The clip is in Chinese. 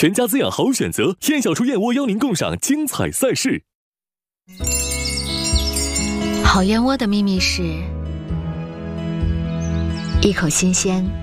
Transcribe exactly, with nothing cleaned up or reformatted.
全家滋养好选择，燕小厨燕窝邀您共赏精彩赛事。 好燕窝的秘密是一口新鲜，